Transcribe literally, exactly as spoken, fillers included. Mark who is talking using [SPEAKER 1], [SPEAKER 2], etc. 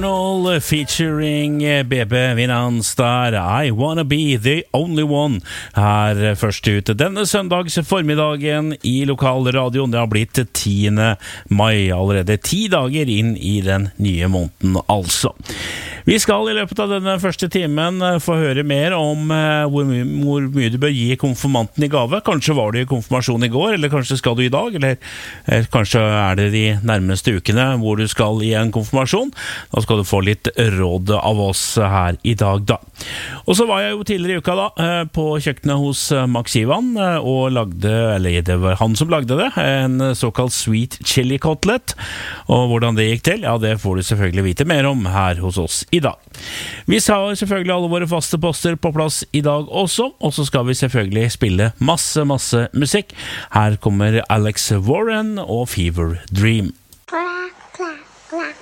[SPEAKER 1] Featuring B B Vinnanstar, I Wanna Be The Only One, her først ut denne søndags formiddagen i lokalradioen. Det har blitt tiende mai, allerede ti dager inn i den nye måneden altså. Vi skal i løpet av denne første timen få høre mer om uh, hvor, my hvor mye du bør gi konfirmanten i gave. Kanskje var du i konfirmasjon i går, eller kanskje skal du i dag, eller eh, kanskje er det de nærmeste ukene hvor du skal i en konfirmasjon. Da skal du få litt råd av oss her i dag da. Og så var jeg jo tidligere i uka da uh, på kjøkkenet hos uh, Max Ivan uh, og lagde, eller det var han som lagde det, en såkalt sweet chili cutlet. Og hvordan det gikk til, ja det får du selvfølgelig vite mer om her hos oss i dag. Vi har selvfølgelig alle våre faste poster på plass i dag også, og så skal vi selvfølgelig spille masse, masse musikk. Her kommer Alex Warren og Fever Dream.
[SPEAKER 2] Clap, clap, clap.